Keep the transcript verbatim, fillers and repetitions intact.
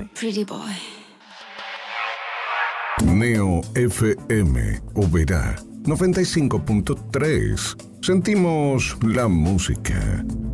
pretty boy. Neo F M, Oberá noventa y cinco punto tres. Sentimos la música.